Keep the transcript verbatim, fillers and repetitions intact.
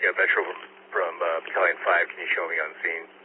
Yeah, Metro from uh, Battalion five, can you show me on scene?